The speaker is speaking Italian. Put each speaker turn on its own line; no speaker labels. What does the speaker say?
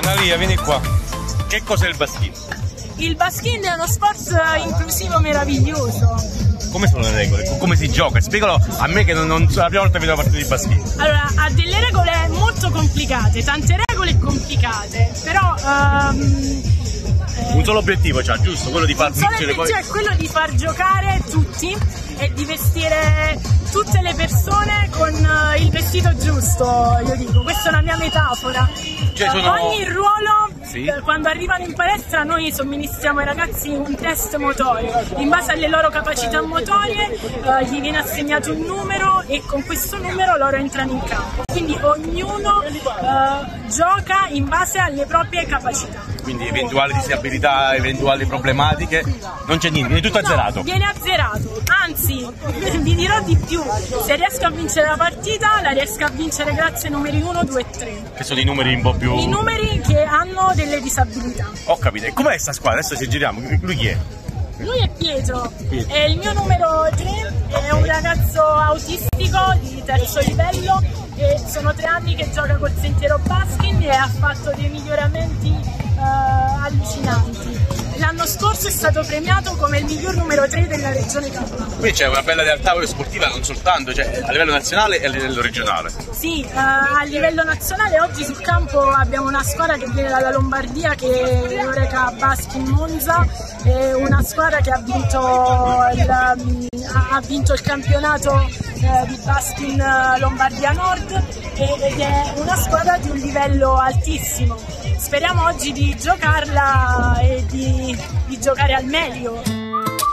Analia, vieni qua. Che cos'è il baskin?
Il baskin è uno sport inclusivo meraviglioso.
Come sono le regole? Come si gioca? Spiegalo a me che non sono la prima volta che vedo una partita di baskin.
Allora, ha delle regole molto complicate, tante regole complicate, però
un solo obiettivo c'ha, giusto? Quello di far vincere poi.
È quello di far giocare tutti e di vestire tutte le persone con il vestito giusto, io dico, questa è una mia metafora.
Cioè,
ogni ruolo,
sì,
quando arrivano in palestra noi somministriamo ai ragazzi un test motorio, in base alle loro capacità motorie gli viene assegnato un numero e con questo numero loro entrano in campo, quindi ognuno gioca in base alle proprie capacità.
Quindi eventuali disabilità, eventuali problematiche, non c'è niente, viene tutto azzerato.
Viene azzerato, anzi vi dirò di più, se riesco a vincere la partita la riesco a vincere grazie ai numeri 1, 2 e 3.
Che sono i numeri un po' più...
I numeri che hanno delle disabilità.
Ho capito, e com'è sta squadra? Adesso ci giriamo, lui chi è?
Lui è Pietro, è il mio numero 3, è un ragazzo autistico di terzo livello e sono 3 anni che gioca col Sentiero Baskin e ha fatto dei miglioramenti allucinanti. L'anno scorso è stato premiato come il miglior numero 3 della regione Campania.
Qui c'è una bella realtà sportiva non soltanto, cioè a livello nazionale e a livello regionale.
Sì, a livello nazionale oggi sul campo abbiamo una squadra che viene dalla Lombardia che è l'Eureka Baskin Monza, è una squadra che ha vinto il campionato di Baskin Lombardia Nord ed è una squadra di un livello altissimo. Speriamo oggi di giocarla e di giocare al meglio.